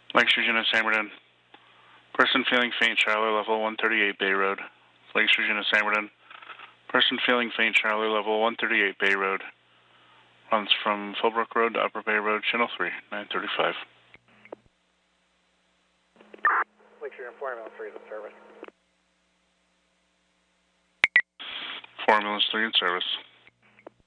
Lakeshore Unit Samberton. Person feeling faint, Charlie, level 138 Bay Road. Lakeshore Unit Samberton. Person feeling faint, Charlie, level 138 Bay Road. Runs from Philbrook Road to Upper Bay Road, Channel 3, 935. Lakeshore Unit Formula 3 is in service. Formula 3 in service.